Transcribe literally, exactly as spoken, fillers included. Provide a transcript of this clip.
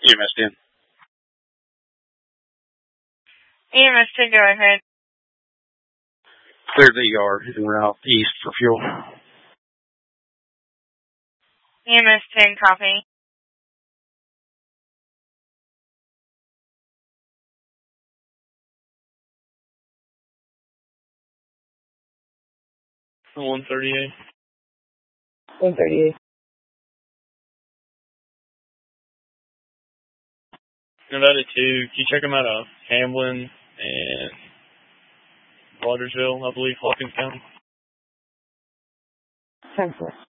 E M S ten. E M S ten, go ahead. Clear the yard and route east for fuel. E M S ten, copy. one thirty-eight. one thirty-eight. Nevada two, can you check them out of Hamlin and Watersville, I believe, Hawkins County? ten four.